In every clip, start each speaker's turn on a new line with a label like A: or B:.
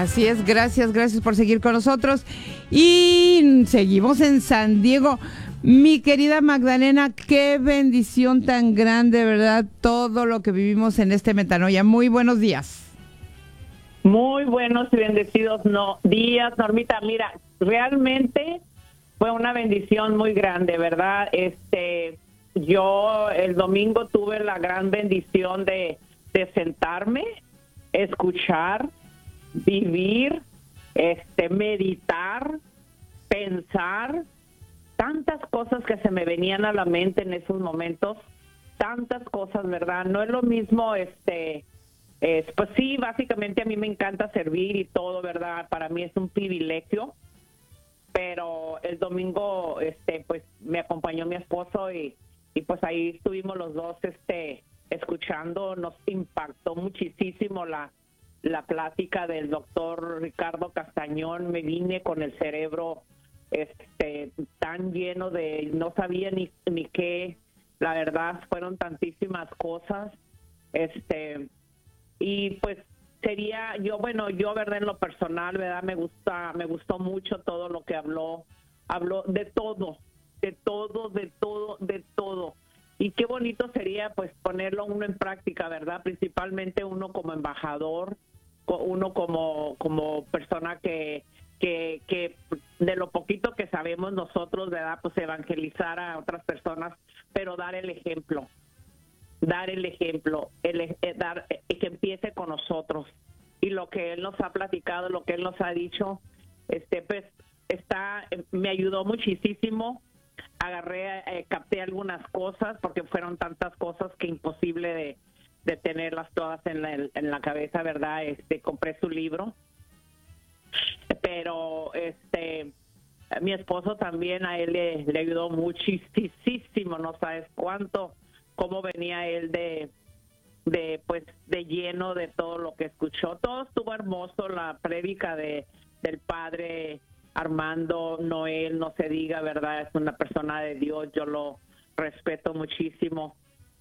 A: Así es, gracias por seguir con nosotros. Y seguimos en San Diego. Mi querida Magdalena, qué bendición tan grande, ¿verdad? Todo lo que vivimos en este Metanoia. Muy buenos días.
B: Muy buenos y bendecidos días, Normita. Mira, realmente fue una bendición muy grande, ¿verdad? Yo el domingo tuve la gran bendición de sentarme, escuchar, vivir, meditar, pensar, tantas cosas que se me venían a la mente en esos momentos, tantas cosas, ¿verdad? No es lo mismo, pues sí, básicamente a mí me encanta servir y todo, ¿verdad? Para mí es un privilegio, pero el domingo, pues me acompañó mi esposo y pues ahí estuvimos los dos, escuchando. Nos impactó muchísimo la plática del doctor Ricardo Castañón. Me vine con el cerebro tan lleno de, no sabía ni qué, la verdad fueron tantísimas cosas, y pues yo, verdad, en lo personal, verdad, me gustó mucho todo lo que habló de todo. Y qué bonito sería pues ponerlo uno en práctica, ¿verdad? Principalmente uno como embajador, uno como persona que de lo poquito que sabemos nosotros, ¿verdad? Pues evangelizar a otras personas, pero dar el ejemplo, que empiece con nosotros. Y lo que él nos ha platicado, lo que él nos ha dicho, pues me ayudó muchísimo. Capté algunas cosas porque fueron tantas cosas que imposible de tenerlas todas en la cabeza, ¿verdad? Compré su libro, pero mi esposo también, a él le ayudó muchísimo, no sabes cuánto, cómo venía él de lleno de todo lo que escuchó. Todo estuvo hermoso, la prédica del padre Armando Noel, no se diga, ¿verdad? Es una persona de Dios, yo lo respeto muchísimo.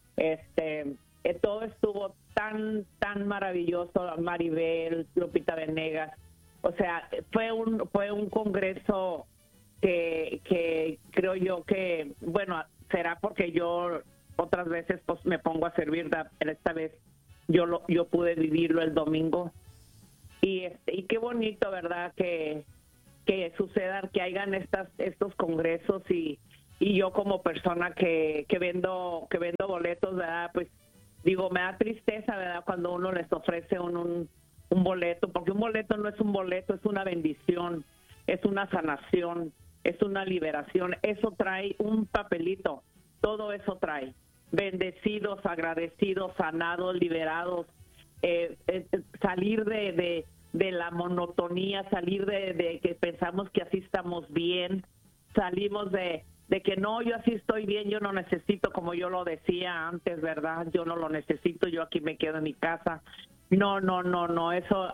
B: Todo estuvo tan maravilloso. Maribel, Lupita Venegas, o sea, fue un congreso que creo yo que, bueno, será porque yo otras veces pues me pongo a servir, pero esta vez yo pude vivirlo el domingo, y qué bonito, ¿verdad? Que sucedan, que hagan estos congresos, y yo como persona que vendo boletos, ¿verdad? Pues digo, me da tristeza, ¿verdad? Cuando uno les ofrece un boleto, porque un boleto no es un boleto, es una bendición, es una sanación, es una liberación. Eso trae un papelito, todo eso trae. Bendecidos, agradecidos, sanados, liberados, salir de la monotonía, salir de que pensamos que así estamos bien, salimos de que no, yo así estoy bien, yo no necesito, como yo lo decía antes, ¿verdad? Yo no lo necesito, yo aquí me quedo en mi casa. No, eso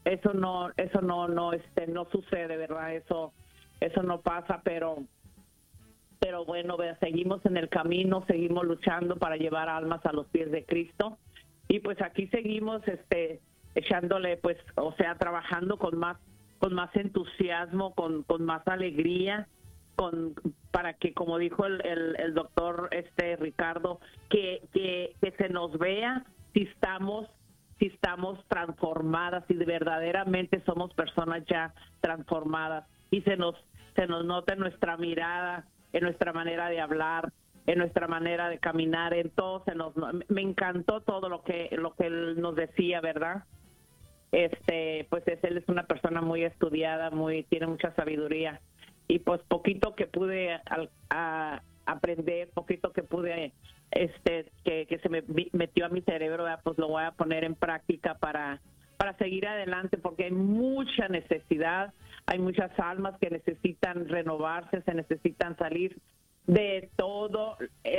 B: no sucede, ¿verdad? Eso no pasa, pero bueno, seguimos en el camino, seguimos luchando para llevar almas a los pies de Cristo, y pues aquí seguimos echándole, pues, o sea, trabajando con más entusiasmo, con más alegría, para que, como dijo el doctor Ricardo, que se nos vea si estamos transformadas, si verdaderamente somos personas ya transformadas, y se nos nota en nuestra mirada, en nuestra manera de hablar, en nuestra manera de caminar, en todo. Me encantó todo lo que él nos decía, ¿verdad? Pues él es una persona muy estudiada, tiene mucha sabiduría, y pues poquito que pude aprender, poquito que pude, que se me metió a mi cerebro, ¿verdad? Pues lo voy a poner en práctica para seguir adelante, porque hay mucha necesidad, hay muchas almas que necesitan renovarse, se necesitan salir de todo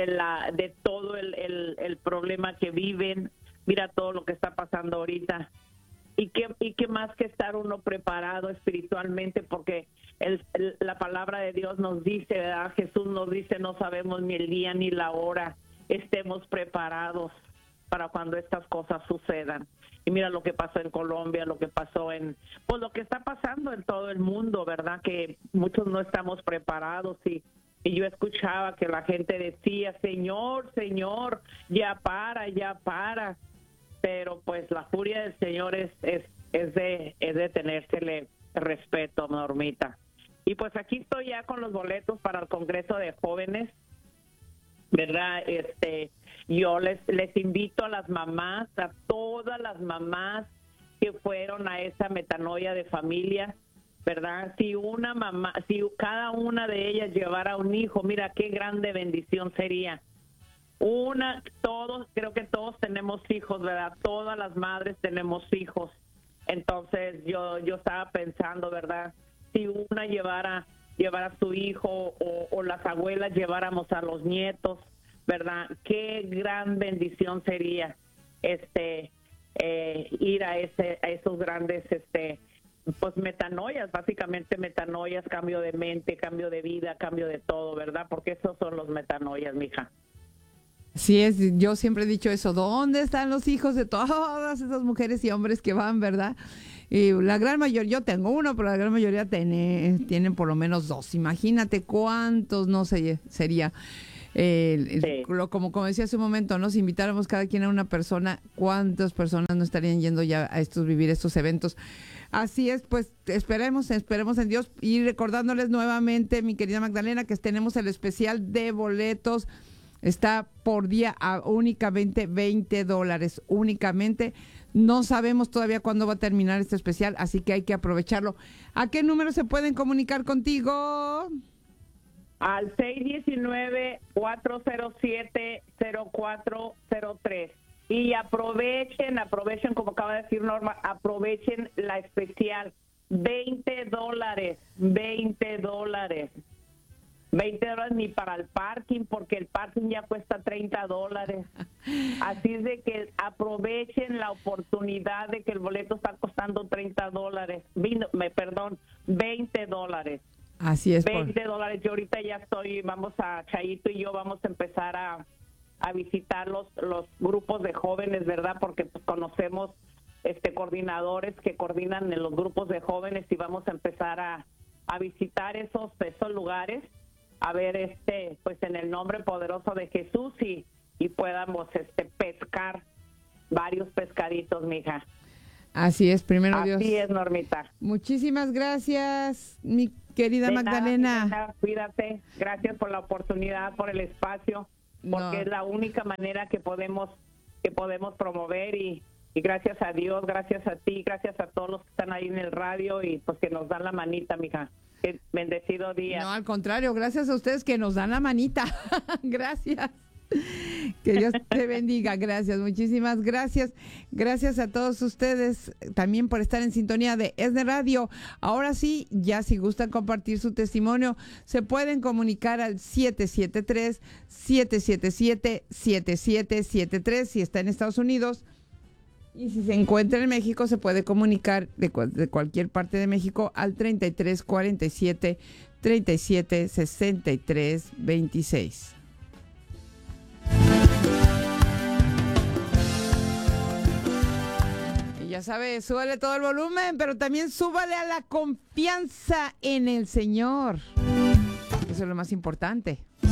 B: el problema que viven. Mira todo lo que está pasando ahorita. Y qué más que estar uno preparado espiritualmente, porque la palabra de Dios nos dice, ¿verdad? Jesús nos dice, no sabemos ni el día ni la hora, estemos preparados. para cuando estas cosas sucedan. Y mira lo que pasó en Colombia, lo que pasó pues lo que está pasando en todo el mundo, ¿verdad? Que muchos no estamos preparados y yo escuchaba que la gente decía, Señor, Señor, ya para. Pero pues la furia del Señor es de tenérsele respeto, Normita. Y pues aquí estoy ya con los boletos para el Congreso de Jóvenes, ¿verdad? Yo les invito a las mamás, a todas las mamás que fueron a esa metanoia de familia, ¿verdad? Si cada una de ellas llevara un hijo, mira qué grande bendición sería. Creo que todos tenemos hijos, ¿verdad? Todas las madres tenemos hijos. Entonces yo estaba pensando, ¿verdad? Si una llevara a su hijo o las abuelas lleváramos a los nietos, ¿verdad? Qué gran bendición sería ir a esos grandes pues metanoias, básicamente metanoias, cambio de mente, cambio de vida, cambio de todo, ¿verdad? Porque esos son los metanoias, mija.
A: Sí, yo siempre he dicho eso, ¿dónde están los hijos de todas esas mujeres y hombres que van, verdad? Y la gran mayoría, yo tengo uno, pero la gran mayoría tienen por lo menos dos. Imagínate cuántos no sería. Sí. Como decía hace un momento, ¿no? Si invitáramos cada quien a una persona, ¿cuántas personas no estarían yendo ya a vivir estos eventos? Así es, pues esperemos en Dios. Y recordándoles nuevamente, mi querida Magdalena, que tenemos el especial de boletos. Está por día a únicamente $20, únicamente. No sabemos todavía cuándo va a terminar este especial, así que hay que aprovecharlo. ¿A qué número se pueden comunicar contigo?
B: Al 619-407-0403. Y aprovechen, como acaba de decir Norma, aprovechen la especial. $20. $20 ni para el parking, porque el parking ya cuesta $30. Así es de que aprovechen la oportunidad de que el boleto está costando $30. $20.
A: Así es.
B: $20. Yo ahorita ya Chayito y yo vamos a empezar a visitar los grupos de jóvenes, ¿verdad? Porque pues, conocemos coordinadores que coordinan en los grupos de jóvenes y vamos a empezar a visitar esos lugares, a ver pues en el nombre poderoso de Jesús y podamos pescar varios pescaditos, mija.
A: Así es, primero Dios.
B: Así es, Normita.
A: Muchísimas gracias, mi querida Magdalena.
B: Nada, cuídate. Gracias por la oportunidad, por el espacio, porque es la única manera que podemos promover y gracias a Dios, gracias a ti, gracias a todos los que están ahí en el radio y pues que nos dan la manita, mija. Bendecido día.
A: No, al contrario, gracias a ustedes que nos dan la manita. Gracias. Que Dios te bendiga. Gracias, muchísimas gracias. Gracias a todos ustedes también por estar en sintonía de ESNE Radio. Ahora sí, ya si gustan compartir su testimonio, se pueden comunicar al 773-777-7773 si está en Estados Unidos. Y si se encuentra en México, se puede comunicar de cualquier parte de México al 3347-376326. Y ya sabe, súbale todo el volumen, pero también súbale a la confianza en el Señor. Eso es lo más importante.